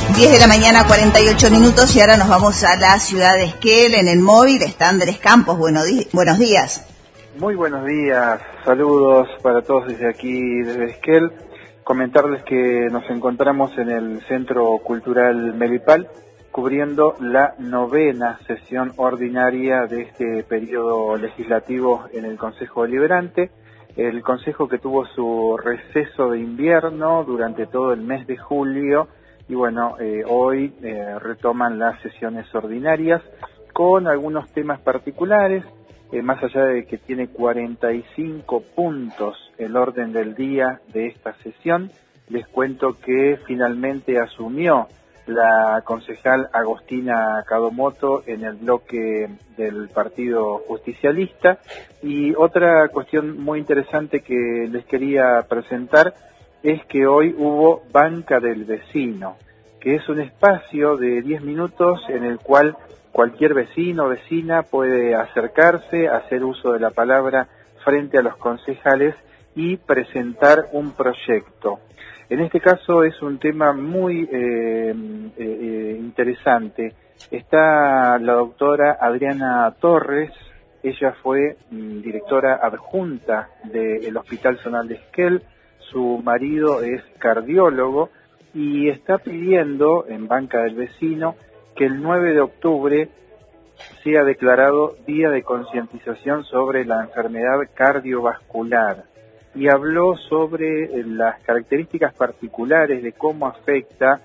10 de la mañana, 48 minutos, y ahora nos vamos a la ciudad de Esquel. En el móvil está Andrés Campos. Buenos días. Muy buenos días, saludos para todos desde aquí, desde Esquel. Comentarles que nos encontramos en el Centro Cultural Melipal, cubriendo la 9ª sesión ordinaria de este periodo legislativo en el Consejo Deliberante. El Consejo que tuvo su receso de invierno durante todo el mes de julio, y bueno, hoy retoman las sesiones ordinarias con algunos temas particulares, más allá de que tiene 45 puntos el orden del día de esta sesión. Les cuento que finalmente asumió la concejal Agostina Cadomoto en el bloque del Partido Justicialista. Y otra cuestión muy interesante que les quería presentar es que hoy hubo Banca del Vecino, que es un espacio de 10 minutos en el cual cualquier vecino o vecina puede acercarse, hacer uso de la palabra frente a los concejales y presentar un proyecto. En este caso es un tema muy interesante. Está la doctora Adriana Torres. Ella fue directora adjunta del Hospital Zonal de Esquel. Su marido es cardiólogo y está pidiendo en Banca del Vecino que el 9 de octubre sea declarado Día de Concientización sobre la Enfermedad Cardiovascular. Y habló sobre las características particulares de cómo afecta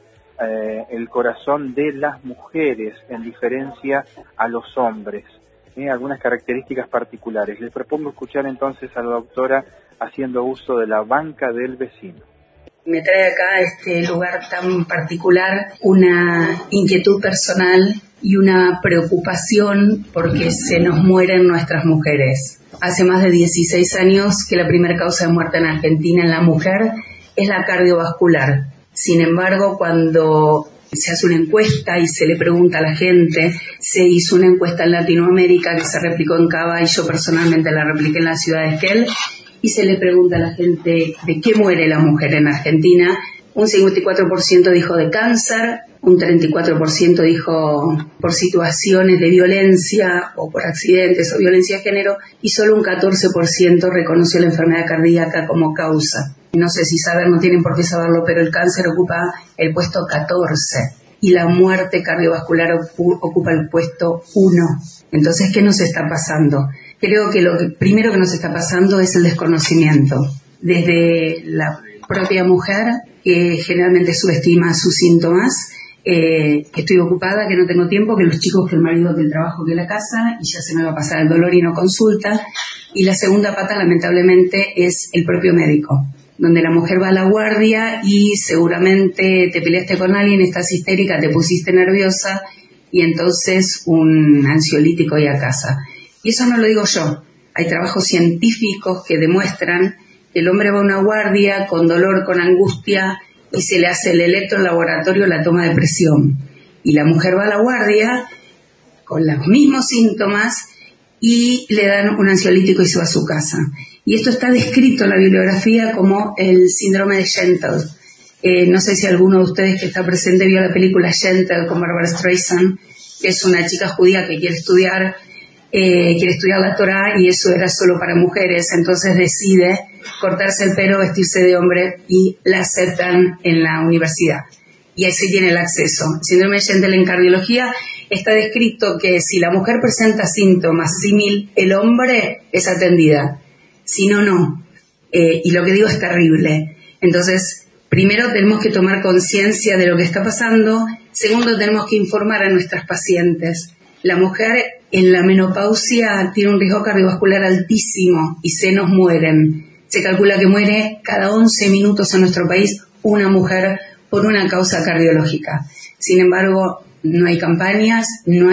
el corazón de las mujeres en diferencia a los hombres. Algunas características particulares. Les propongo escuchar entonces a la doctora haciendo uso de la Banca del Vecino. Me trae acá a este lugar tan particular una inquietud personal y una preocupación porque se nos mueren nuestras mujeres. Hace más de 16 años que la primera causa de muerte en Argentina en la mujer es la cardiovascular. Sin embargo, cuando se hace una encuesta y se le pregunta a la gente, se hizo una encuesta en Latinoamérica que se replicó en Cava y yo personalmente la repliqué en la ciudad de Esquel, y se le pregunta a la gente de qué muere la mujer en Argentina. Un 54% dijo de cáncer, un 34% dijo por situaciones de violencia o por accidentes o violencia de género, y solo un 14% reconoció la enfermedad cardíaca como causa. No sé si saben, no tienen por qué saberlo, pero el cáncer ocupa el puesto 14 y la muerte cardiovascular ocupa el puesto 1. Entonces, ¿qué nos está pasando? Creo que lo primero que nos está pasando es el desconocimiento. Desde la propia mujer, que generalmente subestima sus síntomas, que estoy ocupada, que no tengo tiempo, que los chicos, que el marido, que el trabajo, que la casa, y ya se me va a pasar el dolor y no consulta. Y la segunda pata, lamentablemente, es el propio médico, donde la mujer va a la guardia y seguramente te peleaste con alguien, estás histérica, te pusiste nerviosa, y entonces un ansiolítico y a casa. Y eso no lo digo yo. Hay trabajos científicos que demuestran que el hombre va a una guardia con dolor, con angustia, y se le hace el electro en laboratorio, la toma de presión. Y la mujer va a la guardia con los mismos síntomas y le dan un ansiolítico y se va a su casa. Y esto está descrito en la bibliografía como el síndrome de Gentle. No sé si alguno de ustedes que está presente vio la película Gentle con Barbara Streisand, que es una chica judía que quiere estudiar la Torá, y eso era solo para mujeres. Entonces decide cortarse el pelo, vestirse de hombre, y la aceptan en la universidad. Y así tiene el acceso. El síndrome de Gentle en cardiología está descrito que si la mujer presenta síntomas símil el hombre, es atendida. Si no, no. Y lo que digo es terrible. Entonces, primero tenemos que tomar conciencia de lo que está pasando. Segundo, tenemos que informar a nuestras pacientes. La mujer en la menopausia tiene un riesgo cardiovascular altísimo y se nos mueren. Se calcula que muere cada 11 minutos en nuestro país una mujer por una causa cardiológica. Sin embargo, no hay campañas, no hay